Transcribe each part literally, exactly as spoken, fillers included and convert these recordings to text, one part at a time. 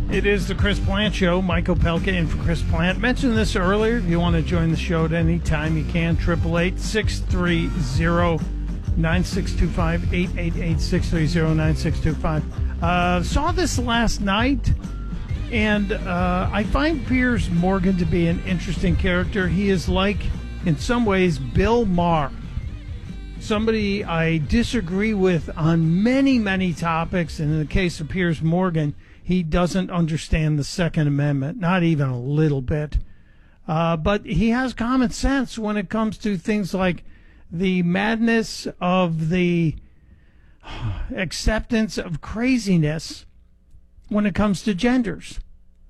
It is the Chris Plant Show. Michael Pelka in for Chris Plant. Mentioned this earlier. If you want to join the show at any time, you can. eight eight eight, six three zero, nine six two five. eight eight eight, six three zero, nine six two five. Uh, saw this last night, and uh, I find Piers Morgan to be an interesting character. He is like, in some ways, Bill Maher. Somebody I disagree with on many, many topics. And in the case of Piers Morgan, he doesn't understand the Second Amendment, not even a little bit. Uh, but he has common sense when it comes to things like the madness of the acceptance of craziness when it comes to genders.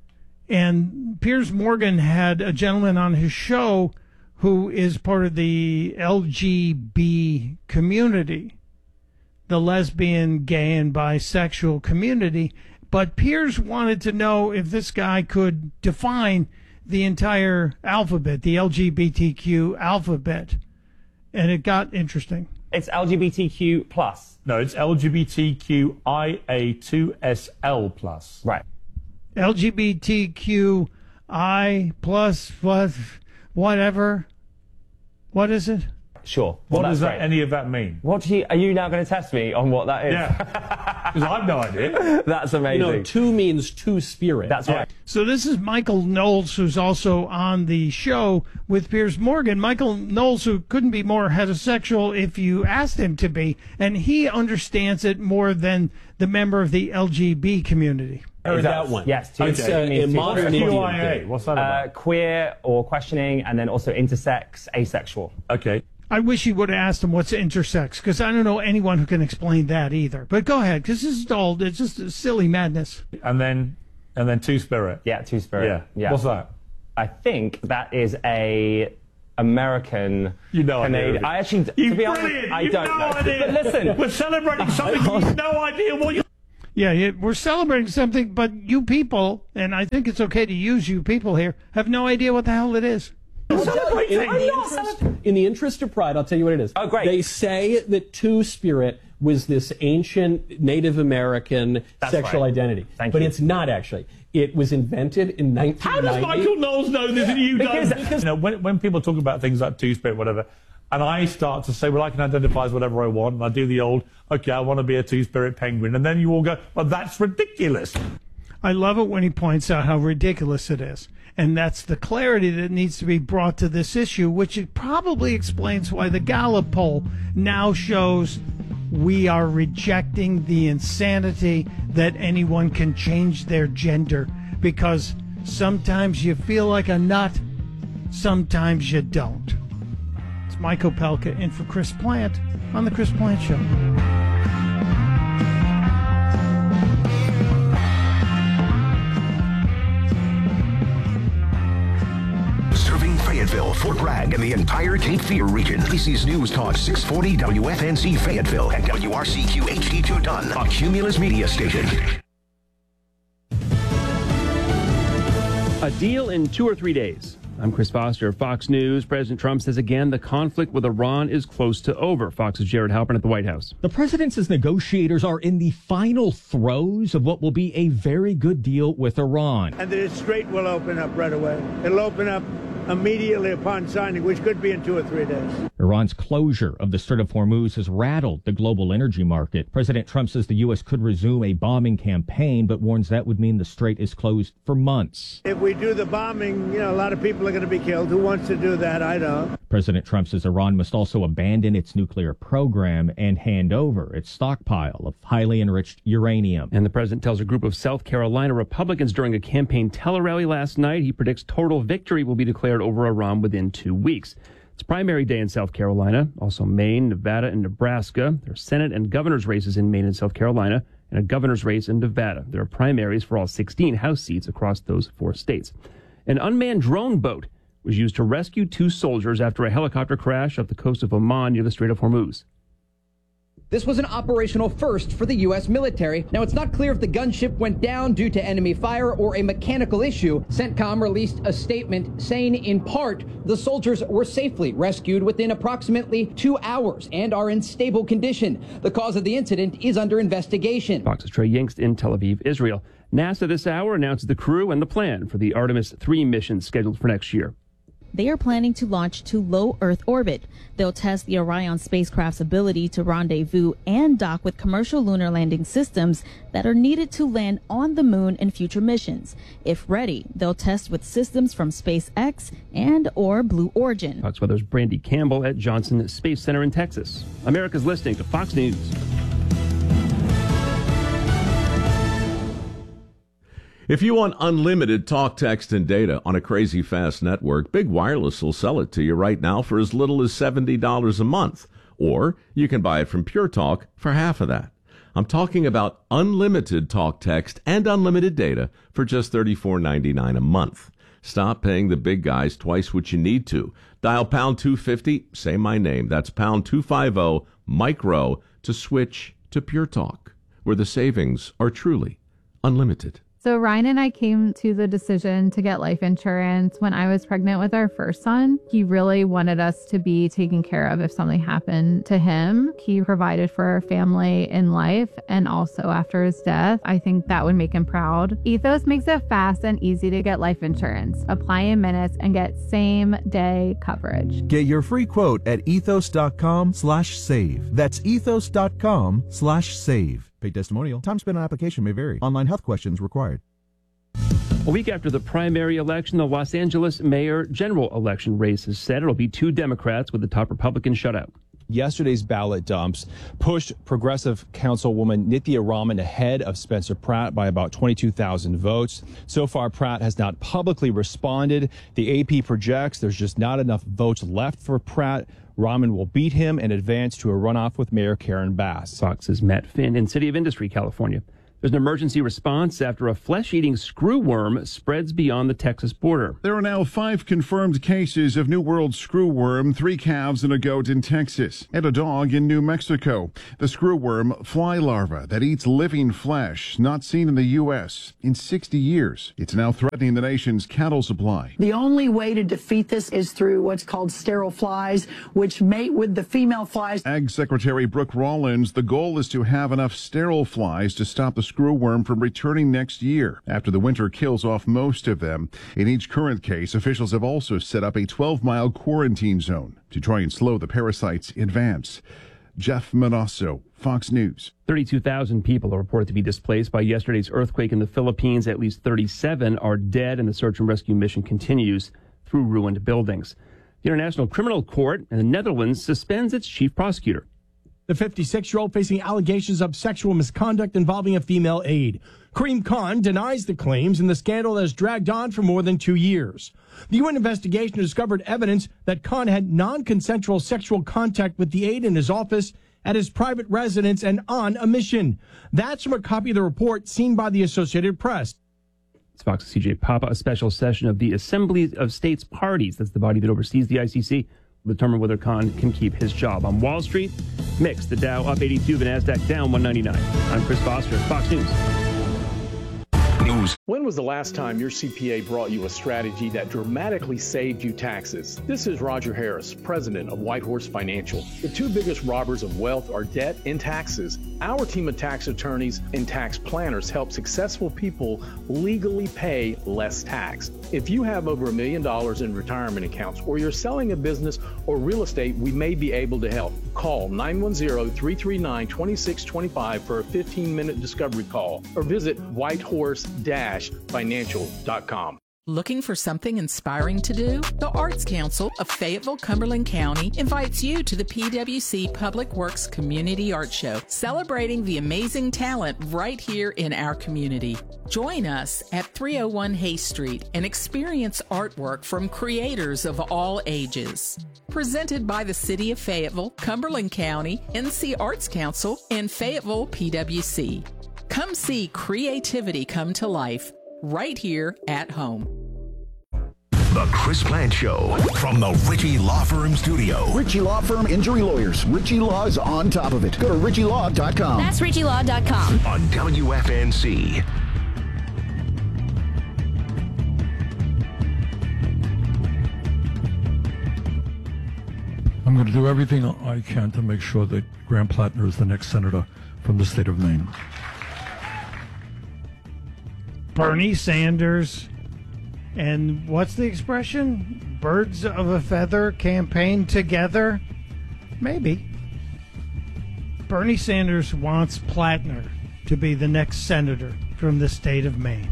And Piers Morgan had a gentleman on his show who is part of the L G B community, the lesbian, gay, and bisexual community. But Piers wanted to know if this guy could define the entire alphabet, the L G B T Q alphabet. And it got interesting. It's L G B T Q plus. No, it's L G B T Q I A two S L plus. Right. L G B T Q I plus, plus, whatever. What is it? Sure. What well, does that, great. any of that mean? What do you, are you now going to test me on what that is? Yeah. Because I have no idea. That's amazing. You know, two means two spirit. That's right. So this is Michael Knowles, who's also on the show with Piers Morgan. Michael Knowles, who couldn't be more heterosexual if you asked him to be, and he understands it more than the member of the L G B community. Heard that one. Yes. Two, It's two uh, means in two. modern Q Indian. I A. What's that about? Uh, queer or questioning, and then also intersex, asexual. Okay. I wish you would have asked him what's intersex, because I don't know anyone who can explain that either. But go ahead, because this is all, it's just a silly madness. And then, and then two spirit. Yeah, two spirit. Yeah. yeah. What's that? I think that is a American. You know, Canadian. I actually, to You've be honest, brilliant. I You've don't no know. idea. But listen, We're celebrating something. You've no idea what you. Yeah, yeah, we're celebrating something, but you people, and I think it's okay to use you people here, have no idea what the hell it is. In, in, the interest, in the interest of pride, I'll tell you what it is. Oh, great. They say that Two Spirit was this ancient Native American That's sexual right. identity. Thank but you. it's not actually. It was invented in nineteen ninety. How does Michael Knowles know this and you Because- don't? because- You know, when, when people talk about things like two spirit, whatever, and I start to say, well, I can identify as whatever I want, and I do the old, okay, I want to be a two spirit penguin, and then you all go, well, that's ridiculous. I love it when he points out how ridiculous it is. And that's the clarity that needs to be brought to this issue, which it probably explains why the Gallup poll now shows we are rejecting the insanity that anyone can change their gender, because sometimes you feel like a nut, sometimes you don't. It's Michael Pelka in for Chris Plant on the Chris Plant Show. Fayetteville, Fort Bragg, and the entire Cape Fear region. A B C's News Talk six forty W F N C Fayetteville and W R C Q H D two Dunn, a Cumulus media station. A deal in two or three days. I'm Chris Foster, Fox News. President Trump says again the conflict with Iran is close to over. Fox's Jared Halpern at the White House. The president says negotiators are in the final throes of what will be a very good deal with Iran. And that its strait will open up right away. It'll open up immediately upon signing, which could be in two or three days. Iran's closure of the Strait of Hormuz has rattled the global energy market. President Trump says the U S could resume a bombing campaign, but warns that would mean the strait is closed for months. If we do the bombing, you know, a lot of people are going to be killed. Who wants to do that? I don't. President Trump says Iran must also abandon its nuclear program and hand over its stockpile of highly enriched uranium. And the president tells a group of South Carolina Republicans during a campaign tele-rally last night he predicts total victory will be declared over Iran within two weeks. It's primary day in South Carolina, also Maine, Nevada, and Nebraska. There are Senate and governor's races in Maine and South Carolina, and a governor's race in Nevada. There are primaries for all sixteen House seats across those four states. An unmanned drone boat was used to rescue two soldiers after a helicopter crash off the coast of Oman near the Strait of Hormuz. This was an operational first for the U S military. Now, it's not clear if the gunship went down due to enemy fire or a mechanical issue. CENTCOM released a statement saying, in part, the soldiers were safely rescued within approximately two hours and are in stable condition. The cause of the incident is under investigation. Fox's Trey Yingst in Tel Aviv, Israel. NASA this hour announces the crew and the plan for the Artemis three mission scheduled for next year. They are planning to launch to low Earth orbit. They'll test the Orion spacecraft's ability to rendezvous and dock with commercial lunar landing systems that are needed to land on the moon in future missions. If ready, they'll test with systems from SpaceX and or Blue Origin. Fox Weather's Brandy Campbell at Johnson Space Center in Texas. America's listening to Fox News. If you want unlimited talk, text, and data on a crazy fast network, Big Wireless will sell it to you right now for as little as seventy dollars a month. Or you can buy it from Pure Talk for half of that. I'm talking about unlimited talk, text, and unlimited data for just thirty-four ninety-nine a month. Stop paying the big guys twice what you need to. Dial pound two fifty, say my name. That's pound two fifty, micro, to switch to Pure Talk, where the savings are truly unlimited. So Ryan and I came to the decision to get life insurance when I was pregnant with our first son. He really wanted us to be taken care of if something happened to him. He provided for our family in life and also after his death. I think that would make him proud. Ethos makes it fast and easy to get life insurance. Apply in minutes and get same day coverage. Get your free quote at ethos.com slash save. That's ethos.com slash save. Paid testimonial. Time spent on application may vary. Online health questions required. A week after the primary election, the Los Angeles mayor general election race is set. It'll be two Democrats with the top Republican shutout. Yesterday's ballot dumps pushed progressive councilwoman Nithya Raman ahead of Spencer Pratt by about twenty-two thousand votes. So far, Pratt has not publicly responded. The A P projects there's just not enough votes left for Pratt. Raman will beat him and advance to a runoff with Mayor Karen Bass. Fox's Matt Finn in City of Industry, California. There's an emergency response after a flesh-eating screwworm spreads beyond the Texas border. There are now five confirmed cases of New World screwworm, three calves and a goat in Texas, and a dog in New Mexico. The screwworm fly larva that eats living flesh, not seen in the U S in sixty years. It's now threatening the nation's cattle supply. The only way to defeat this is through what's called sterile flies, which mate with the female flies. Ag Secretary Brooke Rollins, the goal is to have enough sterile flies to stop the screwworm from returning next year after the winter kills off most of them. In each current case, officials have also set up a twelve mile quarantine zone to try and slow the parasite's advance. Jeff Manasso, Fox News. thirty-two thousand people are reported to be displaced by yesterday's earthquake in the Philippines. At least thirty-seven are dead, and the search and rescue mission continues through ruined buildings. The International Criminal Court in the Netherlands suspends its chief prosecutor. The fifty-six-year-old facing allegations of sexual misconduct involving a female aide. Karim Khan denies the claims in the scandal that has dragged on for more than two years. The U N investigation discovered evidence that Khan had non-consensual sexual contact with the aide in his office, at his private residence, and on a mission. That's from a copy of the report seen by the Associated Press. It's Fox's C J Papa. A special session of the Assembly of States Parties, that's the body that oversees the I C C, will determine whether Khan can keep his job. On Wall Street, mixed. The Dow up eighty-two, the NASDAQ down one ninety-nine. I'm Chris Foster, Fox News. News. When was the last time your C P A brought you a strategy that dramatically saved you taxes? This is Roger Harris, president of Whitehorse Financial. The two biggest robbers of wealth are debt and taxes. Our team of tax attorneys and tax planners help successful people legally pay less tax. If you have over a million dollars in retirement accounts, or you're selling a business or real estate, we may be able to help. Call nine one zero, three three nine, two six two five for a fifteen minute discovery call, or visit whitehorse dash financial dot com. Looking for something inspiring to do? The Arts Council of Fayetteville, Cumberland County invites you to the P W C Public Works Community Art Show, celebrating the amazing talent right here in our community. Join us at three oh one Hay Street and experience artwork from creators of all ages. Presented by the City of Fayetteville, Cumberland County, N C Arts Council, and Fayetteville P W C. Come see creativity come to life right here at home. The Chris Plante Show from the Ritchie Law Firm studio. Ritchie Law Firm Injury Lawyers. Ritchie Law is on top of it. Go to ritchie law dot com. That's ritchie law dot com. On W F N C. I'm going to do everything I can to make sure that Graham Plattner is the next senator from the state of Maine. Bernie Sanders and what's the expression? Birds of a feather campaign together? Maybe. Bernie Sanders wants Plattner to be the next senator from the state of Maine.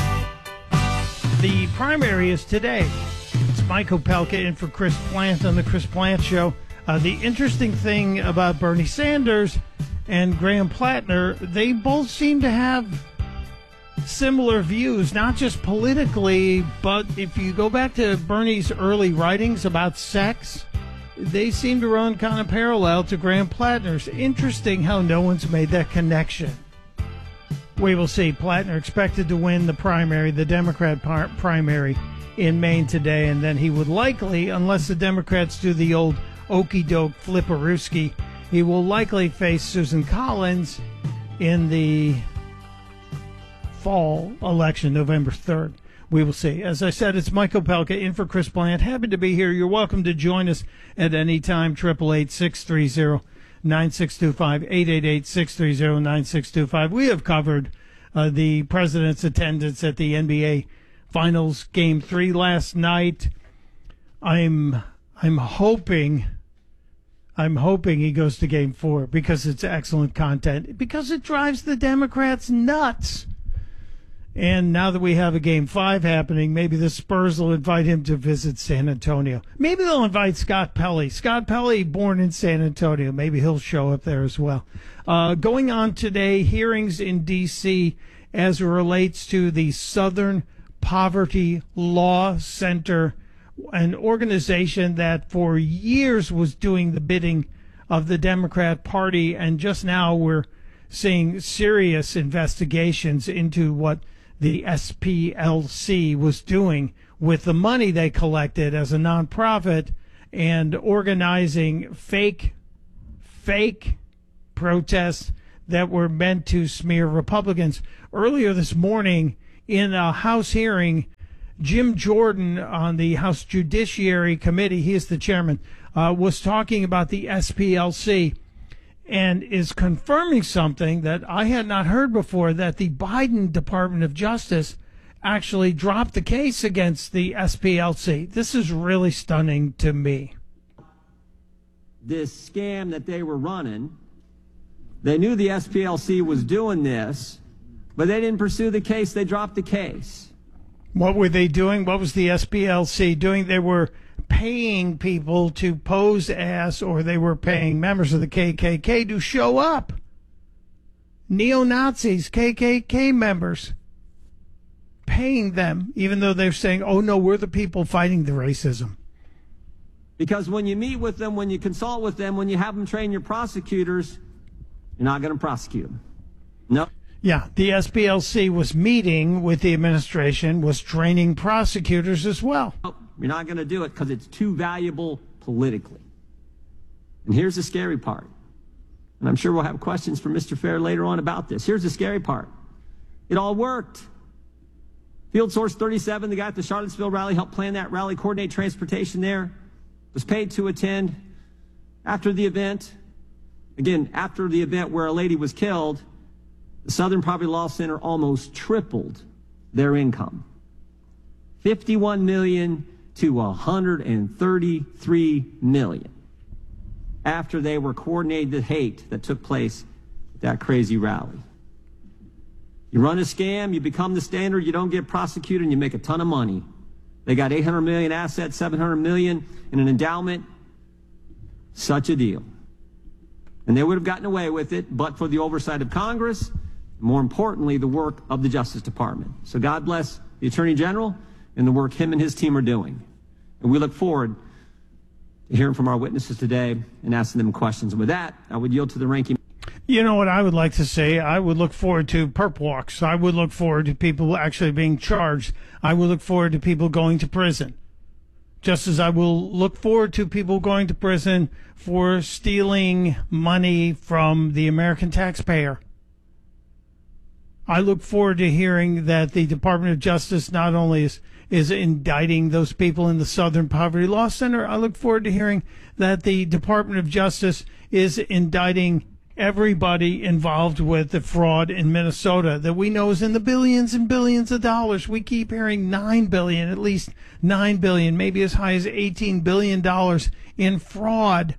The primary is today. It's Mike Opelka in for Chris Plante on the Chris Plante Show. Uh, the interesting thing about Bernie Sanders and Graham Plattner, they both seem to have similar views, not just politically, but if you go back to Bernie's early writings about sex, they seem to run kind of parallel to Graham Plattner's. Interesting how no one's made that connection. We will see. Plattner expected to win the primary, the Democrat par- primary in Maine today, and then he would likely, unless the Democrats do the old okey-doke flipperooski, he will likely face Susan Collins in the fall election, November third. We will see. As I said, it's Mike Opelka in for Chris Plante. Happy to be here. You're welcome to join us at any time. eight eight eight, six three zero, nine six two five, eight eight eight, six three zero, nine six two five. We have covered uh, the president's attendance at the N B A Finals Game three last night. I'm I'm hoping I'm hoping he goes to Game four because it's excellent content, because it drives the Democrats nuts. And now that we have a Game five happening, maybe the Spurs will invite him to visit San Antonio. Maybe they'll invite Scott Pelley. Scott Pelley, born in San Antonio. Maybe he'll show up there as well. Uh, going on today, hearings in D C as it relates to the Southern Poverty Law Center, an organization that for years was doing the bidding of the Democrat Party, and just now we're seeing serious investigations into what the S P L C was doing with the money they collected as a nonprofit and organizing fake, fake protests that were meant to smear Republicans. Earlier this morning in a House hearing, Jim Jordan on the House Judiciary Committee, he is the chairman, uh, was talking about the S P L C and is confirming something that I had not heard before, that the Biden Department of Justice actually dropped the case against the S P L C. This is really stunning to me. This scam that they were running, they knew the S P L C was doing this, but they didn't pursue the case. They dropped the case. What were they doing? What was the S P L C doing? They were paying people to pose as, or they were paying members of the K K K to show up. Neo-Nazis, K K K members, paying them, even though they're saying, oh no, we're the people fighting the racism. Because when you meet with them, when you consult with them, when you have them train your prosecutors, you're not going to prosecute them. No. Yeah, the S P L C was meeting with the administration, was training prosecutors as well. You're not going to do it because it's too valuable politically. And here's the scary part. And I'm sure we'll have questions from Mister Fair later on about this. Here's the scary part. It all worked. Field Source thirty-seven, the guy at the Charlottesville rally, helped plan that rally, coordinate transportation there, was paid to attend. After the event, again, after the event where a lady was killed, the Southern Poverty Law Center almost tripled their income. fifty-one million dollars to one hundred thirty-three million dollars after they were coordinated the hate that took place at that crazy rally. You run a scam, you become the standard, you don't get prosecuted, and you make a ton of money. They got eight hundred million dollars assets, seven hundred million dollars in an endowment. Such a deal. And they would have gotten away with it, but for the oversight of Congress, more importantly, the work of the Justice Department. So God bless the Attorney General and the work him and his team are doing. And we look forward to hearing from our witnesses today and asking them questions. And with that, I would yield to the ranking. You know what I would like to say? I would look forward to perp walks. I would look forward to people actually being charged. I would look forward to people going to prison. just as I will look forward to people going to prison for stealing money from the American taxpayer. I look forward to hearing that the Department of Justice not only is, is indicting those people in the Southern Poverty Law Center, I look forward to hearing that the Department of Justice is indicting everybody involved with the fraud in Minnesota that we know is in the billions and billions of dollars. We keep hearing nine billion, at least nine billion, maybe as high as eighteen billion dollars in fraud.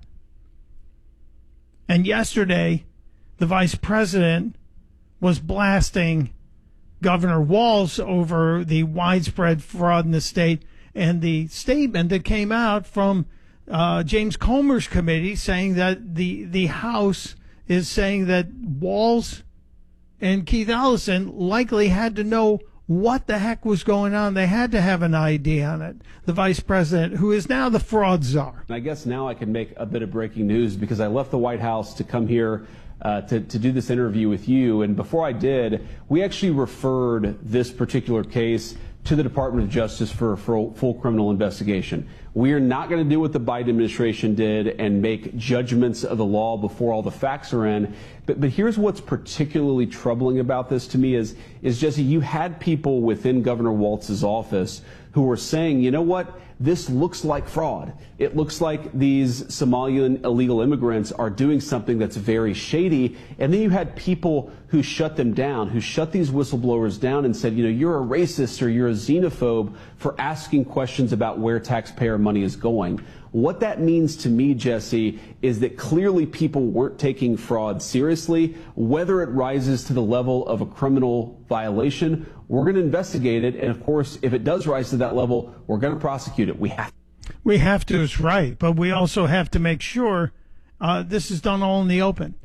And yesterday, the vice president was blasting Governor Walz over the widespread fraud in the state, and the statement that came out from uh, James Comer's committee saying that the, the House is saying that Walz and Keith Ellison likely had to know what the heck was going on. They had to have an idea on it. The vice president, who is now the fraud czar. I guess now I can make a bit of breaking news because I left the White House to come here uh, to, to do this interview with you. And before I did, we actually referred this particular case to the Department of Justice for a full, full criminal investigation. We are not going to do what the Biden administration did and make judgments of the law before all the facts are in. But, but here's what's particularly troubling about this to me is, is Jesse, you had people within Governor Walz's office who were saying, you know what, this looks like fraud. It looks like these Somalian illegal immigrants are doing something that's very shady. And then you had people who shut them down, who shut these whistleblowers down and said, you know, you're a racist or you're a xenophobe for asking questions about where taxpayer money is going. What that means to me, Jesse, is that clearly people weren't taking fraud seriously. Whether it rises to the level of a criminal violation, we're going to investigate it. And of course, if it does rise to that level, we're going to prosecute it. We have to. We have to, is right. But we also have to make sure uh, this is done all in the open.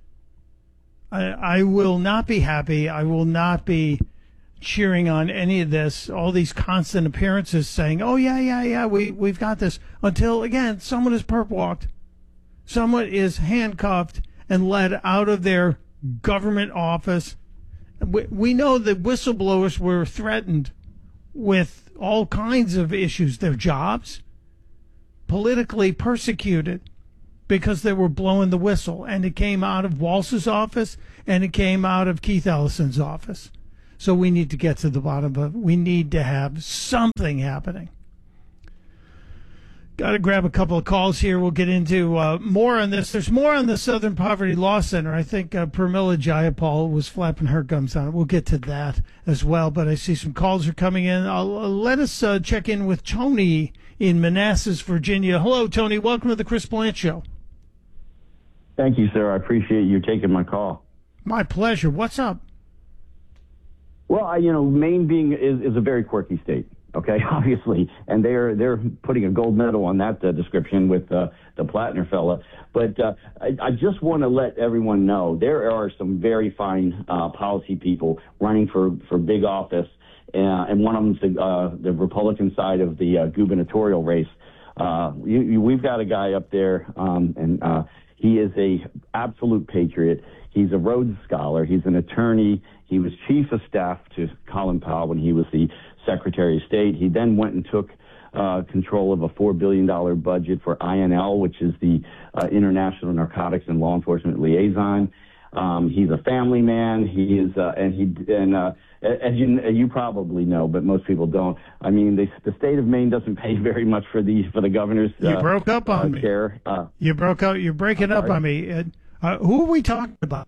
I, I will not be happy. I will not be cheering on any of this, all these constant appearances saying, oh, yeah, yeah, yeah, we, we've got this, until, again, someone is perp walked. Someone is handcuffed and led out of their government office. We, we know that whistleblowers were threatened with all kinds of issues, their jobs, politically persecuted because they were blowing the whistle. And it came out of Walz's office and it came out of Keith Ellison's office. So we need to get to the bottom of it. We need to have something happening. Got to grab a couple of calls here. We'll get into uh, more on this. There's more on the Southern Poverty Law Center. I think uh, Pramila Jayapal was flapping her gums on it. We'll get to that as well. But I see some calls are coming in. I'll, uh, let us uh, check in with Tony in Manassas, Virginia. Hello, Tony. Welcome to the Chris Plante Show. Thank you, sir. I appreciate you taking my call. My pleasure. What's up? Well, I, you know, Maine being is, is a very quirky state, okay, obviously, and they're they're putting a gold medal on that uh, description with uh, the Plattner fella. But uh, I, I just want to let everyone know there are some very fine uh, policy people running for, for big office, uh, and one of them's the, uh, the Republican side of the uh, gubernatorial race. Uh, you, you, we've got a guy up there, um, and uh, he is a absolute patriot. He's a Rhodes Scholar. He's an attorney. He was chief of staff to Colin Powell when he was the Secretary of State. He then went and took uh, control of a four billion dollars budget for I N L, which is the uh, International Narcotics and Law Enforcement Liaison. Um, he's a family man. He is, uh, and he, and uh, as you you probably know, but most people don't. I mean, the, the state of Maine doesn't pay very much for the for the governor's. You uh, broke up on uh, me. Care. Uh, you broke out. You're breaking up on me. Uh, uh, who are we talking about?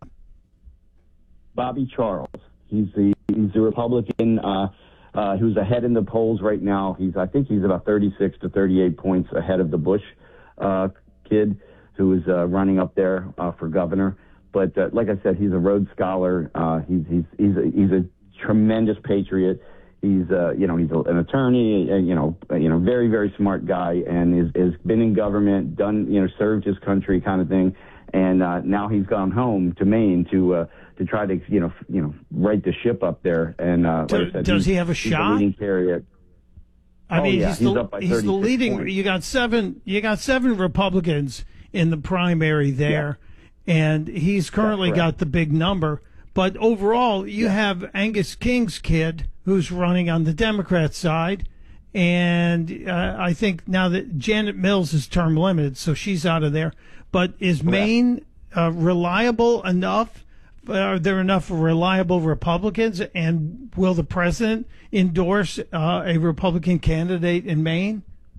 Bobby Charles. He's the he's the Republican uh, uh, who's ahead in the polls right now. He's I think he's about thirty-six to thirty-eight points ahead of the Bush uh, kid who is uh, running up there uh, for governor. But uh, like I said, he's a Rhodes Scholar. Uh, he's he's he's a, he's a tremendous patriot. He's uh, you know he's a, an attorney. Uh, you know you know very very smart guy, and is has been in government, done you know served his country kind of thing. And uh, now he's gone home to Maine to uh, to try to you know you know right the ship up there. And uh, Do, like I said, does he have a he's shot? The leading carrier. I oh, mean, yeah. he's, he's, the, up by he's the leading. points. You got seven. You got seven Republicans in the primary there, yeah. and he's currently got the big number. But overall, you yeah. have Angus King's kid who's running on the Democrat side, And uh, I think now that Janet Mills is term limited, so she's out of there. But is Maine uh, reliable enough? Are there enough reliable Republicans? And will the president endorse uh, a Republican candidate in Maine?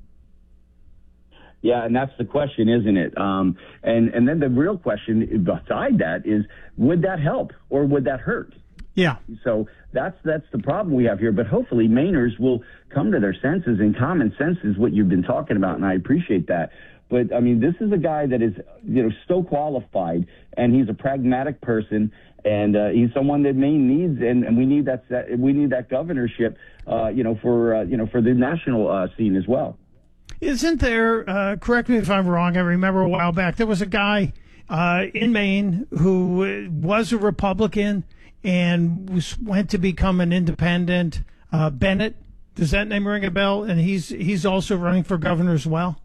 Yeah, and that's the question, isn't it? Um, and, and then the real question beside that is, would that help or would that hurt? Yeah. So that's that's the problem we have here. But hopefully Mainers will come to their senses, and common sense is what you've been talking about, and I appreciate that. But, I mean, this is a guy that is, you know, so qualified, and he's a pragmatic person, and uh, he's someone that Maine needs, and, and we need that, that we need that governorship, uh, you know, for uh, you know for the national uh, scene as well. Isn't there? Uh, correct me if I'm wrong. I remember a while back there was a guy uh, in Maine who was a Republican and was, went to become an independent. Uh, Bennett, does that name ring a bell? And he's he's also running for governor as well.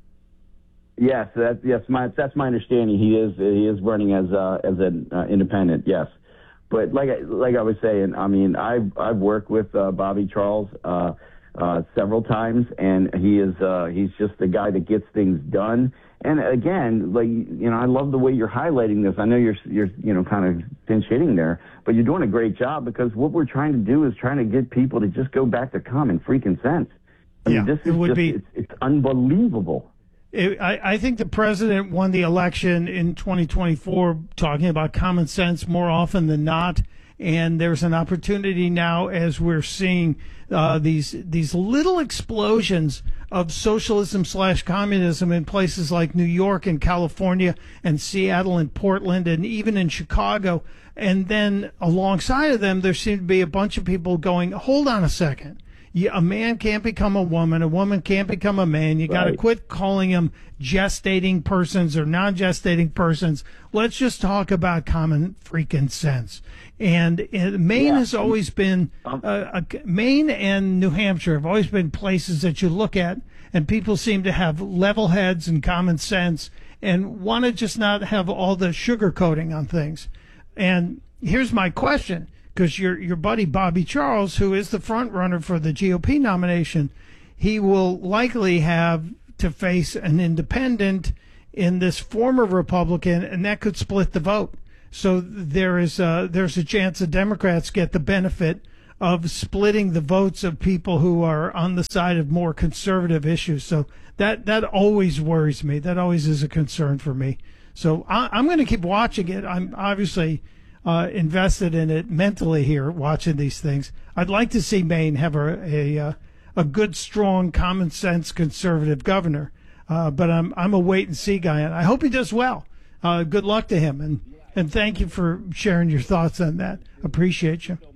Yes, that, yes, my, that's my understanding. He is he is running as uh, as an uh, independent. Yes, but like I, like I was saying, I mean, I've I've worked with uh, Bobby Charles uh, uh, several times, and he is uh, he's just the guy that gets things done. And again, like, you know, I love the way you're highlighting this. I know you're you're you know kind of pinch hitting there, but you're doing a great job, because what we're trying to do is trying to get people to just go back to common freaking sense. I Yeah, mean, this it is would just, be- it's, it's unbelievable. It, I, I think the president won the election in twenty twenty-four talking about common sense more often than not. And there's an opportunity now, as we're seeing uh, these these little explosions of socialism slash communism in places like New York and California and Seattle and Portland and even in Chicago. And then alongside of them, there seem to be a bunch of people going, hold on a second. You, a man can't become a woman. A woman can't become a man. You got to Right. quit calling them gestating persons or non-gestating persons. Let's just talk about common freaking sense. And, and Maine Yeah. has always been, uh, a, Maine and New Hampshire have always been places that you look at and people seem to have level heads and common sense and want to just not have all the sugarcoating on things. And here's my question. Because your your buddy Bobby Charles, who is the front runner for the G O P nomination, he will likely have to face an independent in this former Republican, and that could split the vote. So there is a, there's a chance the Democrats get the benefit of splitting the votes of people who are on the side of more conservative issues. So that that always worries me. That always is a concern for me. So I, I'm going to keep watching it. I'm obviously Uh, invested in it mentally here, watching these things. I'd like to see Maine have a a, uh, a good, strong, common sense conservative governor, uh, but I'm I'm a wait and see guy, and I hope he does well. Uh, good luck to him, and and thank you for sharing your thoughts on that. Appreciate you.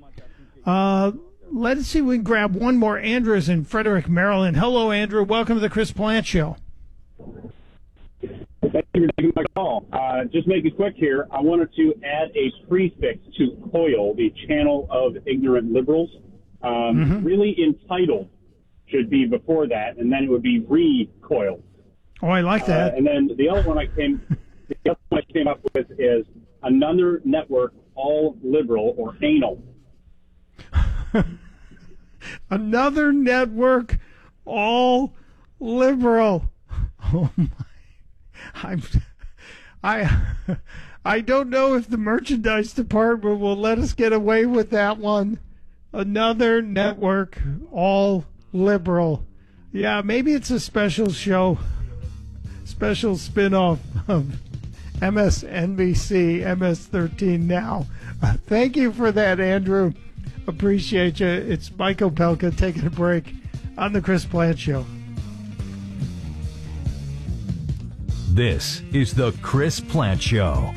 Uh, let's see if we can grab one more. Andrew's in Frederick, Maryland. Hello, Andrew. Welcome to the Chris Plant Show. Thank you for taking my call. Uh, just make it quick here. I wanted to add a prefix to COIL, the channel of ignorant liberals. Um, Mm-hmm. Really entitled should be before that, and then it would be recoil. Oh, I like that. Uh, and then the other one I came, the other one I came up with is another network, all liberal or anal. Another network, all liberal. Oh my! I'm, I, I don't know if the merchandise department will let us get away with that one. Another network, all liberal. Yeah, maybe it's a special show, special spin-off of M S N B C, M S thirteen Now. Uh, thank you for that, Andrew. Appreciate you. It's Mike Opelka taking a break on the Chris Plant Show. This is the Chris Plant Show.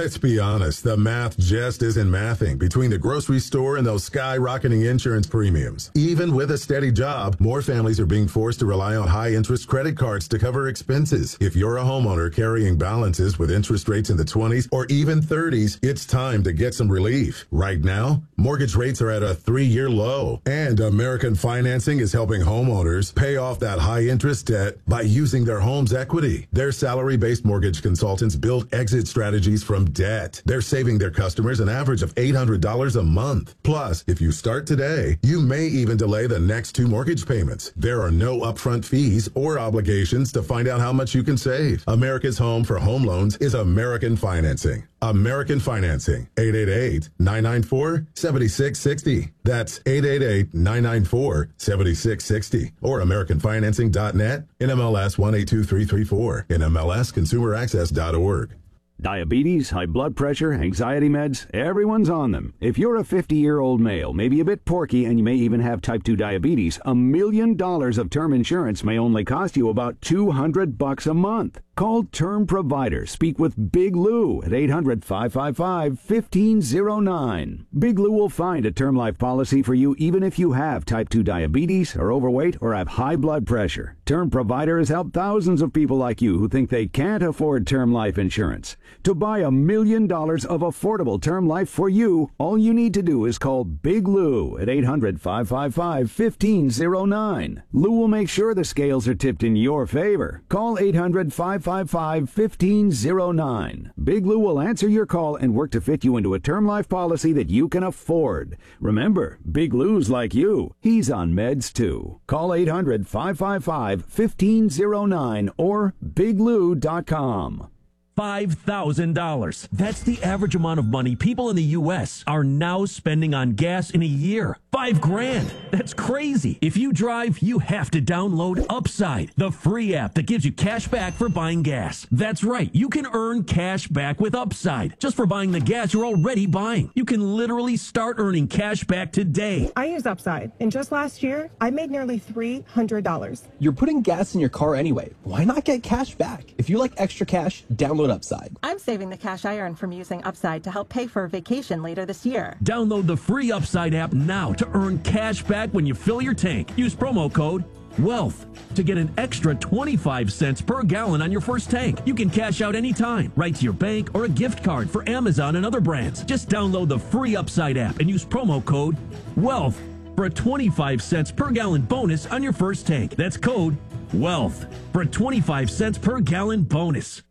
Let's be honest, the math just isn't mathing between the grocery store and those skyrocketing insurance premiums. Even with a steady job, more families are being forced to rely on high-interest credit cards to cover expenses. If you're a homeowner carrying balances with interest rates in the twenties or even thirties, it's time to get some relief. Right now, mortgage rates are at a three-year low, and American Financing is helping homeowners pay off that high-interest debt by using their home's equity. Their salary-based mortgage consultants build exit strategies from debt. They're saving their customers an average of eight hundred dollars a month. Plus, if you start today, you may even delay the next two mortgage payments. There are no upfront fees or obligations to find out how much you can save. America's home for home loans is American Financing. American Financing, eight eight eight, nine nine four, seven six six zero. That's eight eight eight, nine nine four, seven six six zero. Or American Financing dot net, N M L S one eight two three three four, N M L S consumer access dot org. Diabetes, high blood pressure, anxiety meds, everyone's on them. If you're a fifty-year-old male, maybe a bit porky, and you may even have type two diabetes, a million dollars of term insurance may only cost you about two hundred bucks a month. Call Term Provider. Speak with Big Lou at eight hundred, five five five, one five zero nine. Big Lou will find a term life policy for you even if you have type two diabetes, are overweight, or have high blood pressure. Term Provider has helped thousands of people like you who think they can't afford term life insurance. To buy a million dollars of affordable term life for you, all you need to do is call Big Lou at eight hundred, five five five, one five zero nine. Lou will make sure the scales are tipped in your favor. Call eight hundred, five five five, one five zero nine. Big Lou will answer your call and work to fit you into a term life policy that you can afford. Remember, Big Lou's like you. He's on meds too. Call eight hundred, five five five, one five zero nine or big lou dot com. five thousand dollars. That's the average amount of money people in the U S are now spending on gas in a year. Five grand. That's crazy. If you drive, you have to download Upside, the free app that gives you cash back for buying gas. That's right. You can earn cash back with Upside just for buying the gas you're already buying. You can literally start earning cash back today. I use Upside, and just last year, I made nearly three hundred dollars. You're putting gas in your car anyway. Why not get cash back? If you like extra cash, download Upside. I'm saving the cash I earn from using Upside to help pay for a vacation later this year. Download the free Upside app now to earn cash back when you fill your tank. Use promo code WEALTH to get an extra twenty-five cents per gallon on your first tank. You can cash out anytime, right to your bank or a gift card for Amazon and other brands. Just download the free Upside app and use promo code WEALTH for a twenty-five cents per gallon bonus on your first tank. That's code WEALTH for a twenty-five cents per gallon bonus.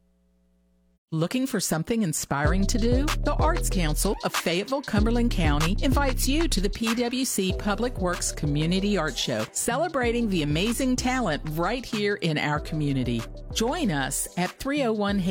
Looking for something inspiring to do? The Arts Council of Fayetteville, Cumberland County invites you to the P W C Public Works Community Art Show, celebrating the amazing talent right here in our community. Join us at three oh one